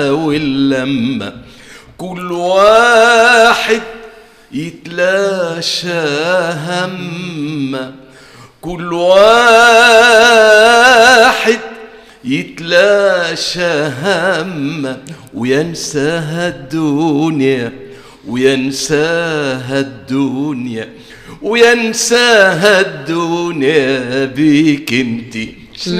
واللمة كل واحد يتلاشى همه، كل واحد يتلاشى همه وينساها الدنيا، وينساها الدنيا، وينساها الدنيا بيك انتي